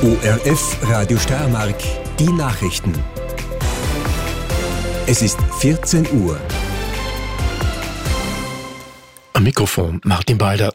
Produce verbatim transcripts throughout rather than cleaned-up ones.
O R F Radio Steiermark, die Nachrichten. Es ist vierzehn Uhr. Am Mikrofon Martin Balder.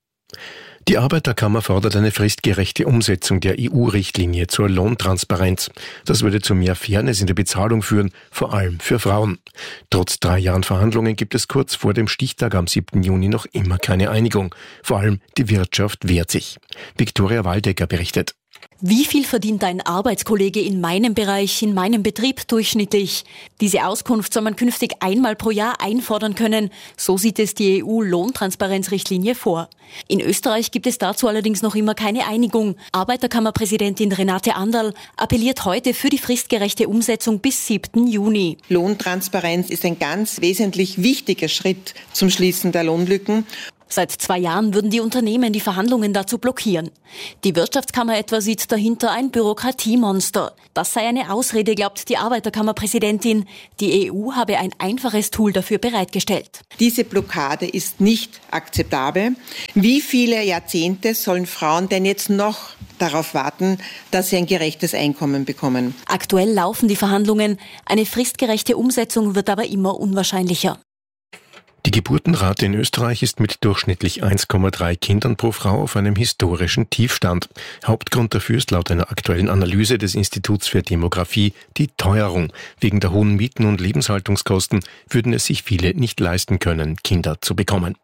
Die Arbeiterkammer fordert eine fristgerechte Umsetzung der E U-Richtlinie zur Lohntransparenz. Das würde zu mehr Fairness in der Bezahlung führen, vor allem für Frauen. Trotz drei Jahren Verhandlungen gibt es kurz vor dem Stichtag am siebten Juni noch immer keine Einigung. Vor allem die Wirtschaft wehrt sich. Viktoria Waldecker berichtet. Wie viel verdient ein Arbeitskollege in meinem Bereich, in meinem Betrieb durchschnittlich? Diese Auskunft soll man künftig einmal pro Jahr einfordern können. So sieht es die E U-Lohntransparenzrichtlinie vor. In Österreich gibt es dazu allerdings noch immer keine Einigung. Arbeiterkammerpräsidentin Renate Anderl appelliert heute für die fristgerechte Umsetzung bis siebten Juni. Lohntransparenz ist ein ganz wesentlich wichtiger Schritt zum Schließen der Lohnlücken. Seit zwei Jahren würden die Unternehmen die Verhandlungen dazu blockieren. Die Wirtschaftskammer etwa sieht dahinter ein Bürokratiemonster. Das sei eine Ausrede, glaubt die Arbeiterkammerpräsidentin. Die E U habe ein einfaches Tool dafür bereitgestellt. Diese Blockade ist nicht akzeptabel. Wie viele Jahrzehnte sollen Frauen denn jetzt noch darauf warten, dass sie ein gerechtes Einkommen bekommen? Aktuell laufen die Verhandlungen. Eine fristgerechte Umsetzung wird aber immer unwahrscheinlicher. Die Geburtenrate in Österreich ist mit durchschnittlich eins Komma drei Kindern pro Frau auf einem historischen Tiefstand. Hauptgrund dafür ist laut einer aktuellen Analyse des Instituts für Demografie die Teuerung. Wegen der hohen Mieten und Lebenshaltungskosten würden es sich viele nicht leisten können, Kinder zu bekommen.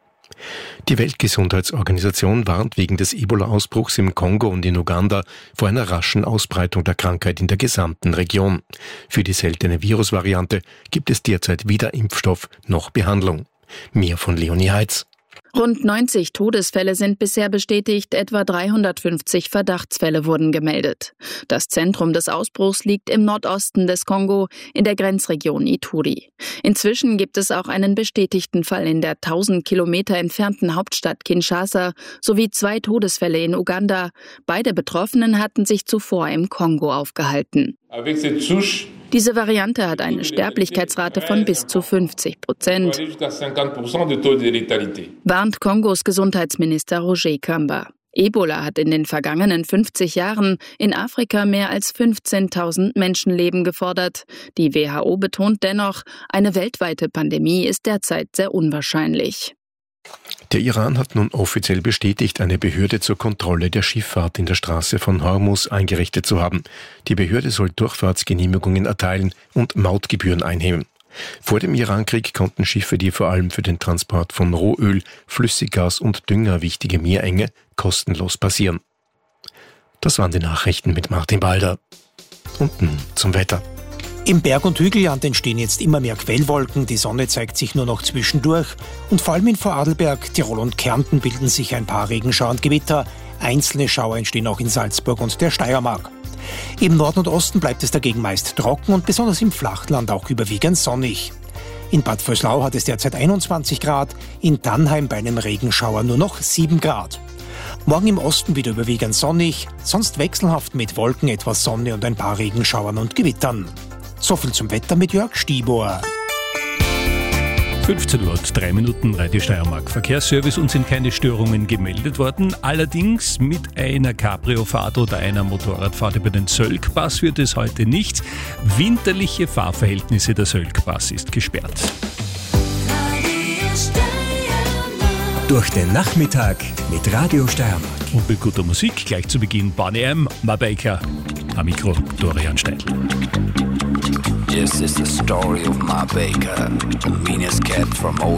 Die Weltgesundheitsorganisation warnt wegen des Ebola-Ausbruchs im Kongo und in Uganda vor einer raschen Ausbreitung der Krankheit in der gesamten Region. Für die seltene Virusvariante gibt es derzeit weder Impfstoff noch Behandlung. Mehr von Leonie Heitz. Rund neunzig Todesfälle sind bisher bestätigt, etwa dreihundertfünfzig Verdachtsfälle wurden gemeldet. Das Zentrum des Ausbruchs liegt im Nordosten des Kongo, in der Grenzregion Ituri. Inzwischen gibt es auch einen bestätigten Fall in der tausend Kilometer entfernten Hauptstadt Kinshasa sowie zwei Todesfälle in Uganda. Beide Betroffenen hatten sich zuvor im Kongo aufgehalten. Diese Variante hat eine Sterblichkeitsrate von bis zu fünfzig Prozent, warnt Kongos Gesundheitsminister Roger Kamba. Ebola hat in den vergangenen fünfzig Jahren in Afrika mehr als fünfzehntausend Menschenleben gefordert. Die W H O betont dennoch, eine weltweite Pandemie ist derzeit sehr unwahrscheinlich. Der Iran hat nun offiziell bestätigt, eine Behörde zur Kontrolle der Schifffahrt in der Straße von Hormuz eingerichtet zu haben. Die Behörde soll Durchfahrtsgenehmigungen erteilen und Mautgebühren einheben. Vor dem Irankrieg konnten Schiffe, die vor allem für den Transport von Rohöl, Flüssiggas und Dünger wichtige Meerenge, kostenlos passieren. Das waren die Nachrichten mit Martin Balder. Und nun zum Wetter. Im Berg- und Hügelland entstehen jetzt immer mehr Quellwolken, die Sonne zeigt sich nur noch zwischendurch und vor allem in Vorarlberg, Tirol und Kärnten bilden sich ein paar Regenschauer und Gewitter. Einzelne Schauer entstehen auch in Salzburg und der Steiermark. Im Norden und Osten bleibt es dagegen meist trocken und besonders im Flachland auch überwiegend sonnig. In Bad Vöslau hat es derzeit einundzwanzig Grad, in Dannheim bei einem Regenschauer nur noch sieben Grad. Morgen im Osten wieder überwiegend sonnig, sonst wechselhaft mit Wolken, etwas Sonne und ein paar Regenschauern und Gewittern. So viel zum Wetter mit Jörg Stibor. fünfzehn Uhr, drei Minuten, Radio Steiermark. Verkehrsservice, uns sind keine Störungen gemeldet worden. Allerdings mit einer Cabrio-Fahrt oder einer Motorradfahrt über den Sölkpass wird es heute nicht. Winterliche Fahrverhältnisse, der Sölkpass ist gesperrt. Durch den Nachmittag mit Radio Steiermark. Und mit guter Musik gleich zu Beginn Bonnie M., My Baker. Am Mikro Dorian Steidl. This is the story of my baker, the meanest cat from old